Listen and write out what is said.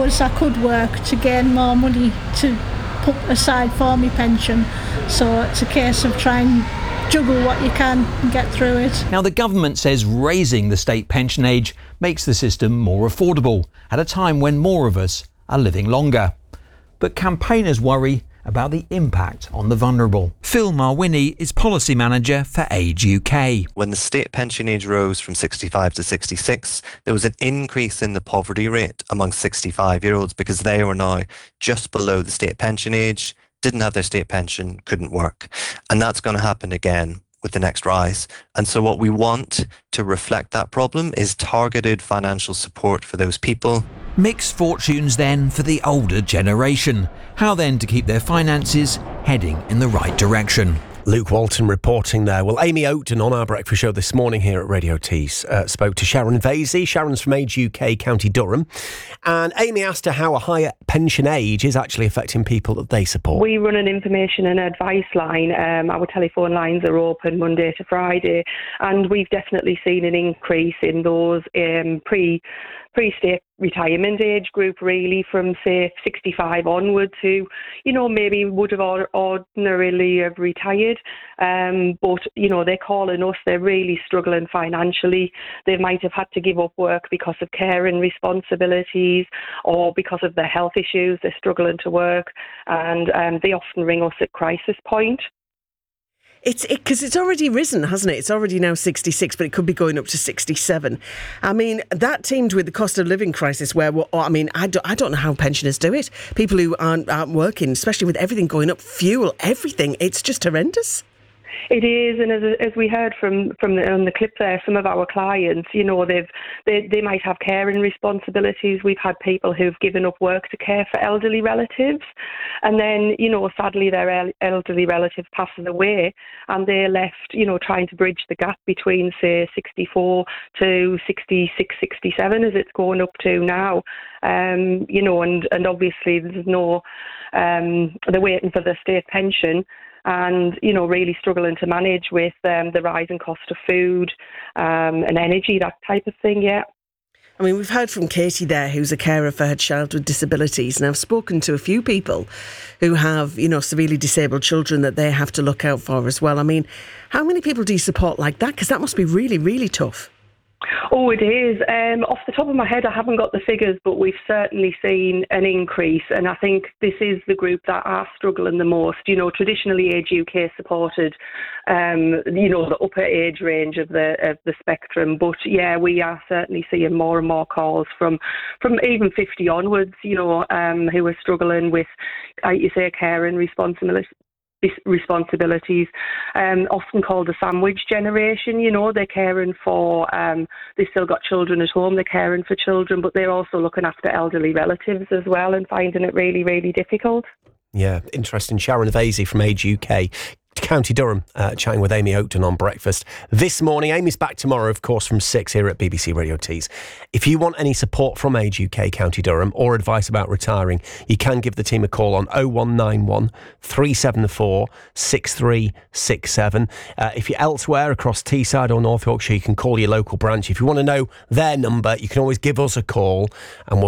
hours I could work to gain more money to put aside for my pension. So it's a case of trying to juggle what you can and get through it. Now, the government says raising the state pension age makes the system more affordable at a time when more of us are living longer. But campaigners worry about the impact on the vulnerable. Phil Marwini is policy manager for Age UK. When the state pension age rose from 65 to 66, there was an increase in the poverty rate among 65-year-olds because they were now just below the state pension age, didn't have their state pension, couldn't work. And that's going to happen again with the next rise. And so what we want to reflect that problem is targeted financial support for those people. Mixed fortunes then for the older generation. How then to keep their finances heading in the right direction? Luke Walton reporting there. Well, Amy Oakton on our breakfast show this morning here at Radio Tees spoke to Sharon Vasey. Sharon's from Age UK, County Durham. And Amy asked her how a higher pension age is actually affecting people that they support. We run an information and advice line. Our telephone lines are open Monday to Friday. And we've definitely seen an increase in those pre-state retirement age group, really, from, say, 65 onwards, who, maybe would have ordinarily have retired. But, they're calling us. They're really struggling financially. They might have had to give up work because of care and responsibilities or because of their health issues. They're struggling to work, and they often ring us at crisis point. Because it's already risen, hasn't it? It's already now 66, but it could be going up to 67. I mean, that teamed with the cost of living crisis where, I don't know how pensioners do it. People who aren't working, especially with everything going up, fuel, everything, it's just horrendous. It is, and as we heard on the clip there, some of our clients, they might have caring responsibilities. We've had people who've given up work to care for elderly relatives, and then sadly their elderly relative passes away, and they're left trying to bridge the gap between, say, 64 to 66, 67 as it's going up to now. And obviously there's no they're waiting for the state pension. And, really struggling to manage with the rising cost of food and energy, that type of thing, yeah. I mean, we've heard from Katie there, who's a carer for her child with disabilities, and I've spoken to a few people who have, severely disabled children that they have to look out for as well. I mean, how many people do you support like that? Because that must be really, really tough. Oh, it is. Off the top of my head, I haven't got the figures, but we've certainly seen an increase. And I think this is the group that are struggling the most. Traditionally Age UK supported, the upper age range of the spectrum. But yeah, we are certainly seeing more and more calls from even 50 onwards, who are struggling with, like you say, care and responsibilities, often called the sandwich generation. They're caring for, they've still got children at home, they're caring for children, but they're also looking after elderly relatives as well and finding it really, really difficult. Yeah, interesting. Sharon Vasey from Age UK, County Durham, chatting with Amy Oakton on breakfast this morning. Amy's back tomorrow, of course, from 6 here at BBC Radio Tees. If you want any support from Age UK, County Durham, or advice about retiring, you can give the team a call on 0191 374 6367. If you're elsewhere across Teesside or North Yorkshire, you can call your local branch. If you want to know their number, you can always give us a call and we'll